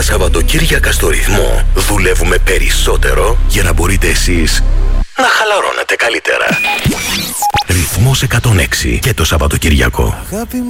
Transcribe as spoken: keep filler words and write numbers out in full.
Τα Σαββατοκύριακα στο Ρυθμό δουλεύουμε περισσότερο για να μπορείτε εσείς να χαλαρώνετε καλύτερα. Ρυθμός εκατόν έξι και το Σαββατοκυριακό.